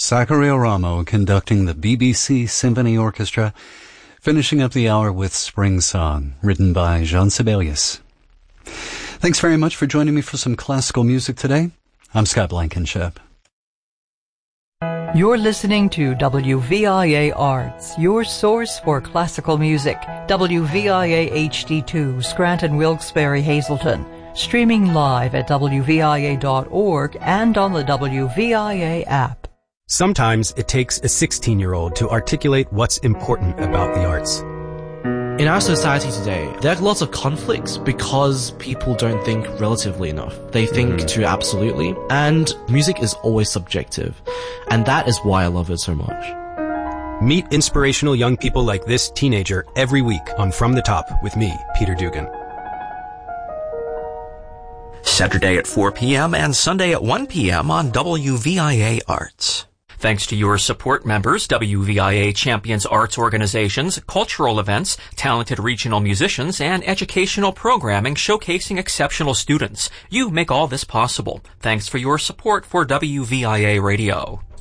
Zachary Oramo conducting the BBC Symphony Orchestra, finishing up the hour with Spring Song, written by Jean Sibelius. Thanks very much for joining me for some classical music today. I'm Scott Blankenship. You're listening to WVIA Arts, your source for classical music. WVIA HD2, Scranton, Wilkes-Barre, Hazleton. Streaming live at WVIA.org and on the WVIA app. Sometimes it takes a 16-year-old to articulate what's important about the arts. In our society today, there are lots of conflicts because people don't think relatively enough. They think too absolutely, and music is always subjective. And that is why I love it so much. Meet inspirational young people like this teenager every week on From the Top with me, Peter Dugan. Saturday at 4 p.m. and Sunday at 1 p.m. on WVIA Arts. Thanks to your support members, WVIA champions arts organizations, cultural events, talented regional musicians, and educational programming showcasing exceptional students. You make all this possible. Thanks for your support for WVIA Radio.